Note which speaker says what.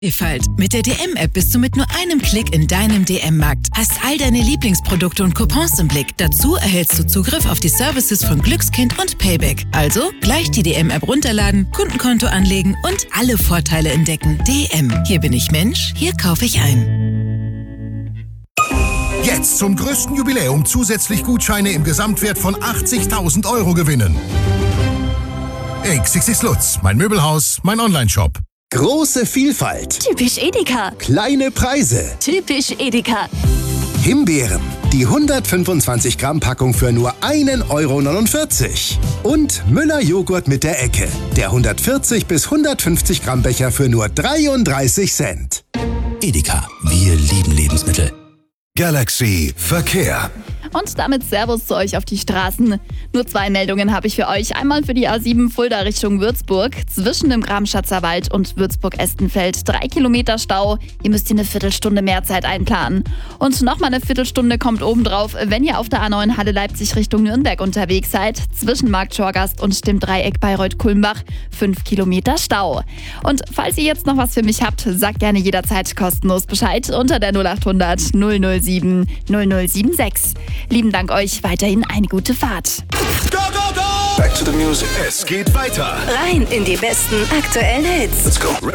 Speaker 1: Vielfalt. Mit der DM-App bist du mit nur einem Klick in deinem DM-Markt. Hast all deine Lieblingsprodukte und Coupons im Blick. Dazu erhältst du Zugriff auf die Services von Glückskind und Payback. Also gleich die DM-App runterladen, Kundenkonto anlegen und alle Vorteile entdecken. DM. Hier bin ich Mensch, hier kaufe ich ein.
Speaker 2: Jetzt zum größten Jubiläum zusätzlich Gutscheine im Gesamtwert von 80.000 € gewinnen. XXX Lutz, mein Möbelhaus, mein Onlineshop.
Speaker 3: Große Vielfalt.
Speaker 4: Typisch Edeka.
Speaker 3: Kleine Preise.
Speaker 4: Typisch Edeka.
Speaker 3: Himbeeren. Die 125 Gramm Packung für nur 1,49 €. Und Müller Joghurt mit der Ecke. Der 140 bis 150 Gramm Becher für nur 33 Cent.
Speaker 5: Edeka. Wir lieben Lebensmittel.
Speaker 2: Galaxy Verkehr.
Speaker 6: Und damit Servus zu euch auf die Straßen. Nur 2 Meldungen habe ich für euch. Einmal für die A7 Fulda Richtung Würzburg. Zwischen dem Gramschatzer Wald und Würzburg-Estenfeld 3 Kilometer Stau. Ihr müsst hier eine Viertelstunde mehr Zeit einplanen. Und nochmal eine Viertelstunde kommt obendrauf, wenn ihr auf der A9 Halle Leipzig Richtung Nürnberg unterwegs seid. Zwischen Markt Schorgast und dem Dreieck Bayreuth-Kulmbach 5 Kilometer Stau. Und falls ihr jetzt noch was für mich habt, sagt gerne jederzeit kostenlos Bescheid unter der 0800 007 0076. Lieben Dank euch, weiterhin eine gute Fahrt.
Speaker 2: Go, go, go!
Speaker 5: Back to the music.
Speaker 2: Es geht weiter.
Speaker 4: Rein in die besten aktuellen Hits.
Speaker 5: Let's go.